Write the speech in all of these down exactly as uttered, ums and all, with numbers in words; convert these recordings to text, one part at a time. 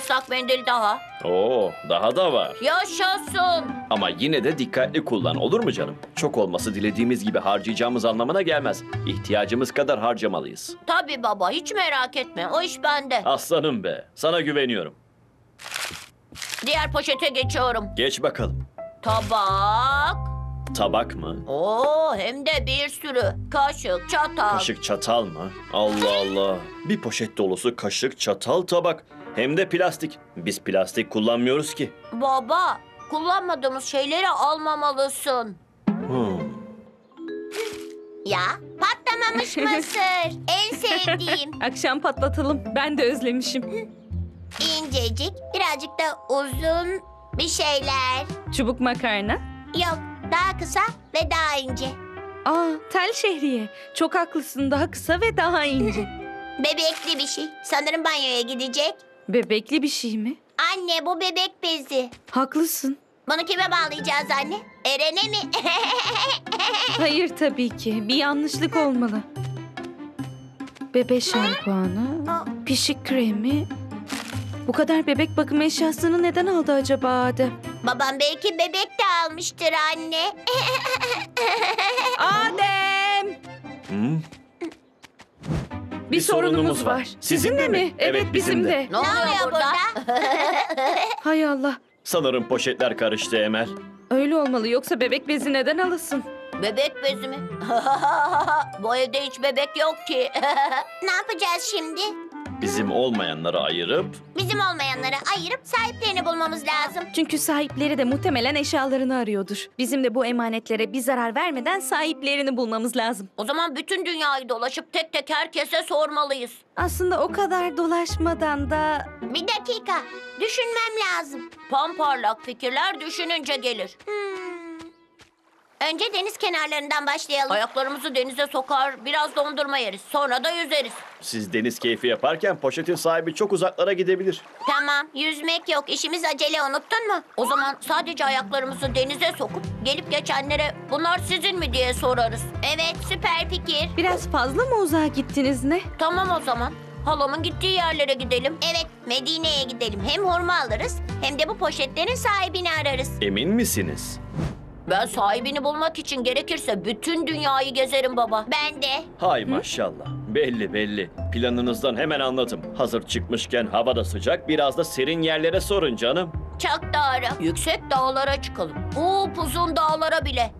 ıslak mendil daha. Oo, daha da var. Yaşasın. Ama yine de dikkatli kullan, olur mu canım? Çok olması dilediğimiz gibi harcayacağımız anlamına gelmez. İhtiyacımız kadar harcamalıyız. Tabii baba, hiç merak etme. O iş bende. Aslanım be, sana güveniyorum. Diğer poşete geçiyorum. Geç bakalım. Tabak. Tabak mı? Oo, hem de bir sürü. Kaşık, çatal. Kaşık çatal mı? Allah Allah. Bir poşet dolusu kaşık, çatal, tabak. Hem de plastik. Biz plastik kullanmıyoruz ki. Baba, kullanmadığımız şeyleri almamalısın. Hmm. Ya, patlamamış mısır. En sevdiğim. Akşam patlatalım. Ben de özlemişim. İncecik, birazcık da uzun bir şeyler. Çubuk makarna. Yok, daha kısa ve daha ince. Aa, tel şehriye. Çok haklısın. Daha kısa ve daha ince. Bebekli bir şey. Sanırım banyoya gidecek. Bebekli bir şey mi? Anne, bu bebek bezi. Haklısın. Bunu kime bağlayacağız anne? Eren'e mi? Hayır tabii ki. Bir yanlışlık olmalı. Bebe şampuanı, pişik kremi. Bu kadar bebek bakım eşyasını neden aldı acaba Adem? Babam belki bebek de almıştır anne. Adem! Hmm. Bir, sorunumuz var. Sizinle mi? Evet, bizim de. Ne oluyor burada? Hay Allah. Sanırım poşetler karıştı Emel. Öyle olmalı. Yoksa bebek bezi neden alasın? Bebek bezi mi? Bu evde hiç bebek yok ki. Ne yapacağız şimdi? Bizim olmayanları ayırıp Bizim olmayanları ayırıp sahiplerini bulmamız lazım. Çünkü sahipleri de muhtemelen eşyalarını arıyordur. Bizim de bu emanetlere bir zarar vermeden sahiplerini bulmamız lazım. O zaman bütün dünyayı dolaşıp tek tek herkese sormalıyız. Aslında o kadar dolaşmadan da... Bir dakika. Düşünmem lazım. Pamparlak fikirler düşününce gelir. Hmm. Önce deniz kenarlarından başlayalım. Ayaklarımızı denize sokar, biraz dondurma yeriz. Sonra da yüzeriz. siz deniz keyfi yaparken poşetin sahibi çok uzaklara gidebilir. Tamam, yüzmek yok. İşimiz acele, unuttun mu? O zaman sadece ayaklarımızı denize sokup gelip geçenlere bunlar sizin mi diye sorarız. Evet, süper fikir. Biraz fazla mı uzağa gittiniz ne? Tamam o zaman. Halamın gittiği yerlere gidelim. Evet, Medine'ye gidelim. Hem hurma alırız hem de bu poşetlerin sahibini ararız. Emin misiniz? Ben sahibini bulmak için gerekirse bütün dünyayı gezerim baba. Ben de. Hay maşallah. Belli belli. Planınızdan hemen anladım. Hazır çıkmışken hava da sıcak, biraz da serin yerlere sorun canım. Çok doğru. Yüksek dağlara çıkalım. Upuzun dağlara bile.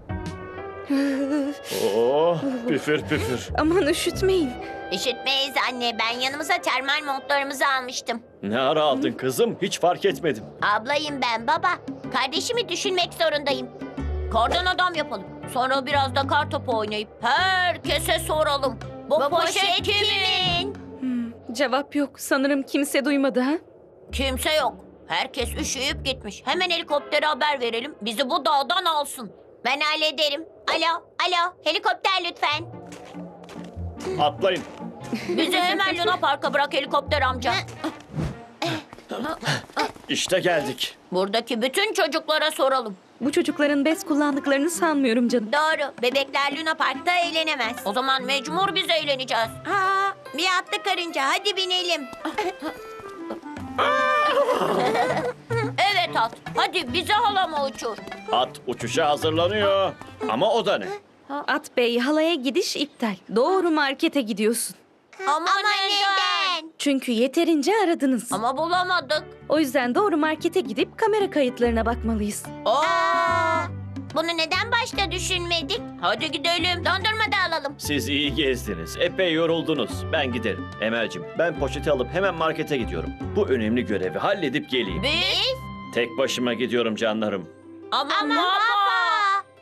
Oh, püfür püfür. Aman üşütmeyin. İşitmeyiz anne. Ben yanımıza termal montlarımızı almıştım. Ne ara aldın kızım? Hiç fark etmedim. Ablayım ben baba. Kardeşimi düşünmek zorundayım. Kardan adam yapalım. Sonra biraz da kar topu oynayıp herkese soralım. Bu, Bu poşet kimin? Hmm, cevap yok. Sanırım kimse duymadı ha? Kimse yok. Herkes üşüyüp gitmiş. Hemen helikoptere haber verelim. Bizi bu dağdan alsın. Ben hallederim. Alo, alo. Helikopter lütfen. Atlayın. Bizi hemen Luna Park'a bırak helikopter amca. İşte geldik. Buradaki bütün çocuklara soralım. Bu çocukların bez kullandıklarını sanmıyorum canım. Doğru. Bebekler Luna Park'ta eğlenemez. O zaman mecbur biz eğleneceğiz. Ha, bir atlı karınca. Hadi binelim. Evet at. Hadi bize halama uçur. At uçuşa hazırlanıyor. Ama o da ne? At Bey, halaya gidiş iptal. Doğru markete gidiyorsun. Ama, neden? Çünkü yeterince aradınız. Ama bulamadık. O yüzden doğru markete gidip kamera kayıtlarına bakmalıyız. Aa, bunu neden başta düşünmedik? Hadi gidelim. Dondurma da alalım. Siz iyi gezdiniz. Epey yoruldunuz. Ben giderim. Emel'cim, ben poşeti alıp hemen markete gidiyorum. Bu önemli görevi halledip geleyim. Biz? Tek başıma gidiyorum canlarım. Ama, Ama baba.